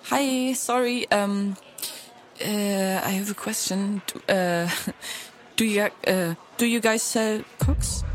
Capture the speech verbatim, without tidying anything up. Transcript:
Hi, sorry. Um, uh, I have a question. Do, uh, do you uh, do you guys sell cooks?